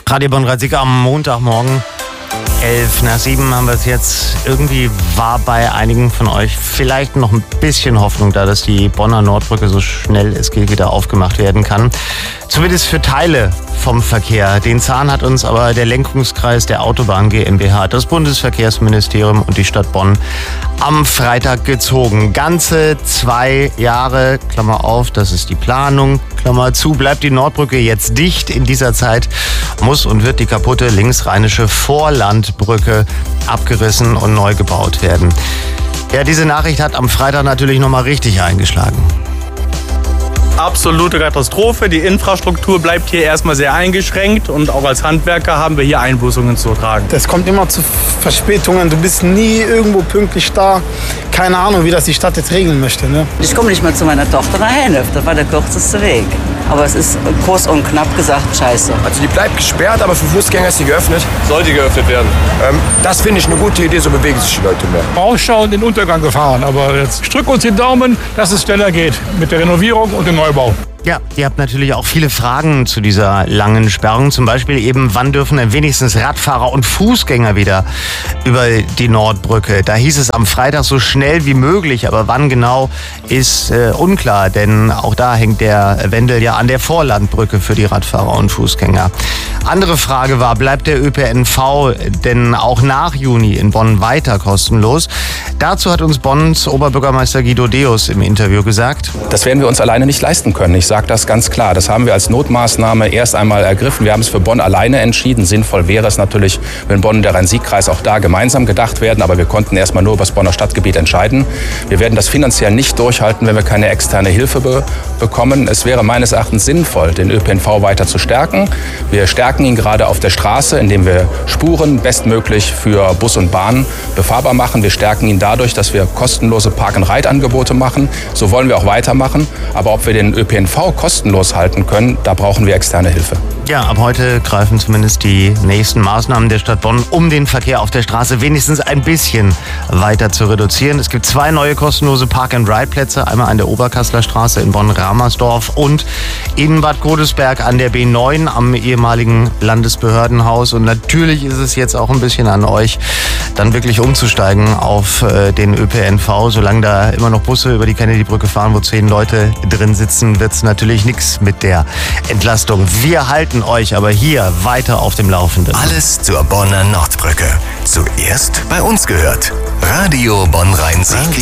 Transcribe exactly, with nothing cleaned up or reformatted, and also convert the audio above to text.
Radio Bonn-Rhein-Sieg am Montagmorgen. elf nach sieben haben wir es jetzt. Irgendwie war bei einigen von euch vielleicht noch ein bisschen Hoffnung da, dass die Bonner Nordbrücke so schnell es geht wieder aufgemacht werden kann. Zumindest für Teile vom Verkehr. Den Zahn hat uns aber der Lenkungskreis der Autobahn GmbH, das Bundesverkehrsministerium und die Stadt Bonn am Freitag gezogen. Ganze zwei Jahre, Klammer auf, das ist die Planung, Klammer zu, bleibt die Nordbrücke jetzt dicht. In dieser Zeit muss und wird die kaputte linksrheinische Vorlandbrücke abgerissen und neu gebaut werden. Ja, diese Nachricht hat am Freitag natürlich nochmal richtig eingeschlagen. Absolute Katastrophe. Die Infrastruktur bleibt hier erstmal sehr eingeschränkt und auch als Handwerker haben wir hier Einbußungen zu tragen. Es kommt immer zu Verspätungen. Du bist nie irgendwo pünktlich da. Keine Ahnung, wie das die Stadt jetzt regeln möchte. Ne? Ich komme nicht mal zu meiner Tochter nach Hennef. Das war der kürzeste Weg. Aber es ist kurz und knapp gesagt scheiße. Also die bleibt gesperrt, aber für Fußgänger ist sie geöffnet. Soll die geöffnet werden? Ähm, das finde ich eine gute Idee, so bewegen sich die Leute mehr. Vorausschau in den Untergang gefahren, aber jetzt ich drücke uns die Daumen, dass es schneller geht mit der Renovierung und dem Neubau. Ja, ihr habt natürlich auch viele Fragen zu dieser langen Sperrung. Zum Beispiel eben, wann dürfen denn wenigstens Radfahrer und Fußgänger wieder über die Nordbrücke? Da hieß es am Freitag so schnell wie möglich, aber wann genau ist äh, unklar, denn auch da hängt der Wendel ja an der Vorlandbrücke für die Radfahrer und Fußgänger. Andere Frage war, bleibt der Ö P N V denn auch nach Juni in Bonn weiter kostenlos? Dazu hat uns Bonns Oberbürgermeister Guido Deus im Interview gesagt: Das werden wir uns alleine nicht leisten können. Ich sage das ganz klar. Das haben wir als Notmaßnahme erst einmal ergriffen. Wir haben es für Bonn alleine entschieden. Sinnvoll wäre es natürlich, wenn Bonn und der Rhein-Sieg-Kreis auch da gemeinsam gedacht werden. Aber wir konnten erst mal nur über das Bonner Stadtgebiet entscheiden. Wir werden das finanziell nicht durchhalten, wenn wir keine externe Hilfe be- bekommen. Es wäre meines Erachtens sinnvoll, den Ö P N V weiter zu stärken. Wir stärken ihn gerade auf der Straße, indem wir Spuren bestmöglich für Bus und Bahn befahrbar machen. Wir stärken ihn dadurch, dass wir kostenlose Park-and-Ride-Angebote machen. So wollen wir auch weitermachen. Aber ob wir den Ö P N V kostenlos halten können, da brauchen wir externe Hilfe. Ja, ab heute greifen zumindest die nächsten Maßnahmen der Stadt Bonn, um den Verkehr auf der Straße wenigstens ein bisschen weiter zu reduzieren. Es gibt zwei neue kostenlose Park-and-Ride-Plätze, einmal an der Oberkasseler Straße in Bonn-Ramersdorf und in Bad Godesberg an der B neun am ehemaligen Landesbehördenhaus. Und natürlich ist es jetzt auch ein bisschen an euch, dann wirklich umzusteigen auf äh, den Ö P N V. Solange da immer noch Busse über die Kennedy-Brücke fahren, wo zehn Leute drin sitzen, wird es natürlich nichts mit der Entlastung. Wir halten euch aber hier weiter auf dem Laufenden. Alles zur Bonner Nordbrücke. Zuerst bei uns gehört. Radio Bonn-Rhein-Sieg.